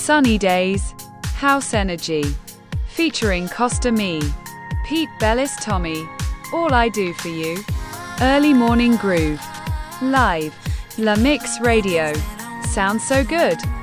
Sunny Days, House Energy, featuring Costa Me, Pete Bellis Tommy, All I Do For You, Early Morning Groove, live, La Mix Radio, sounds so good.